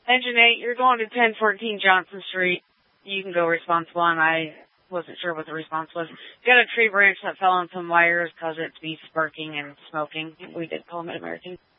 Engine 8, you're going to 1014 Johnson Street. You can go response 1. I wasn't sure what the response was. Got a tree branch that fell on some wires, caused it to be sparking and smoking. We did call Mid-American.